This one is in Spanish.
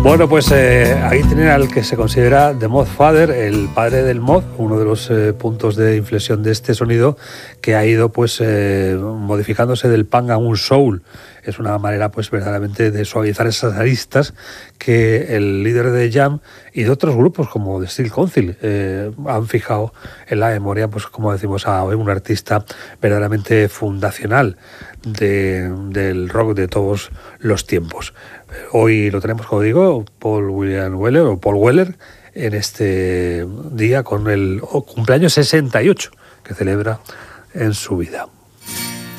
Bueno, pues ahí tienen al que se considera The Mod Father, el padre del mod, uno de los puntos de inflexión de este sonido que ha ido pues modificándose del punk a un soul. Es una manera pues verdaderamente de suavizar esas aristas que el líder de Jam y de otros grupos como The Steel Council han fijado en la memoria, pues como decimos, a un artista verdaderamente fundacional del rock de todos los tiempos. Hoy lo tenemos, como digo, Paul Weller, en este día con el cumpleaños 68 que celebra en su vida.